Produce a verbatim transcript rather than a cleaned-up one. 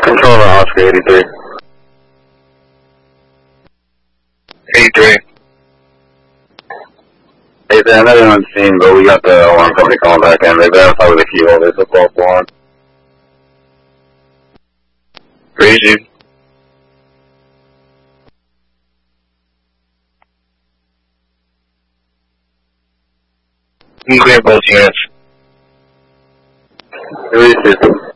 Controller Oscar eighty-three. eighty-three. Hey, I know they're on the scene, but we got the alarm company calling back in. They verified with the keyhole. There's a false alarm. Crazy. Clear both units. Release system.